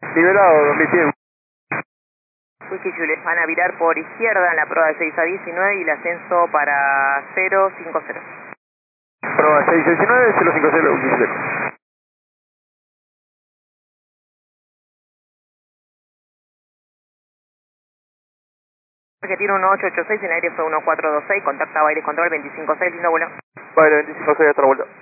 Liberado, 2100. Whisky Juliet, van a virar por izquierda en la prueba de 6 a 19 y el ascenso para 050. Prueba 6 a 19, 050, Whisky Juliet. Que tiene 1886, en el aire fue 1426, contacta Baires Control 256, lindo vuelo. Vale, 25, 6, hasta la vuelta.